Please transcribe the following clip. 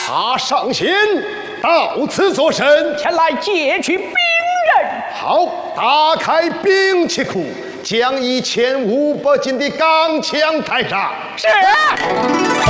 他上仙到此作甚？ 前来劫取兵刃。 好，打开兵器库，将1500斤的钢枪带上。 是。